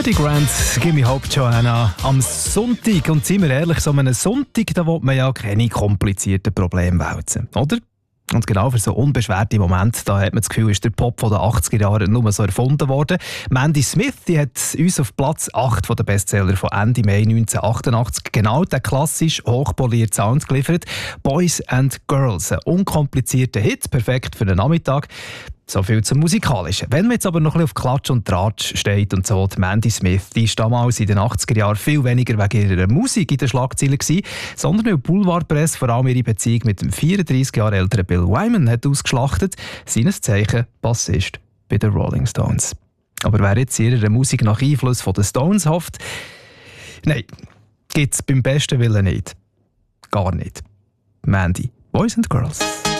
Eddie Grant, «Give me Hope, Joanna» am Sonntag. Und seien wir ehrlich, so einen Sonntag, da will man ja keine komplizierten Probleme wälzen, oder? Und genau für so unbeschwerte Momente, da hat man das Gefühl, ist der Pop von den 80er Jahren nur so erfunden worden. Mandy Smith, die hat uns auf Platz 8 von den Bestseller von Ende Mai 1988 genau den klassisch hochpolierten Sound geliefert. «Boys and Girls», ein unkomplizierter Hit, perfekt für einen Nachmittag. So viel zum Musikalischen. Wenn man jetzt aber noch ein bisschen auf Klatsch und Tratsch steht und so, die Mandy Smith, die war damals in den 80er Jahren viel weniger wegen ihrer Musik in den Schlagzeilen gewesen, sondern weil die Boulevardpresse vor allem ihre Beziehung mit dem 34 Jahre älteren Bill Wyman hat ausgeschlachtet, seines Zeichen Bassist bei den Rolling Stones. Aber wer jetzt ihrer Musik nach Einfluss von den Stones hofft, nein, gibt es beim besten Willen nicht. Gar nicht. Mandy, Boys and Girls.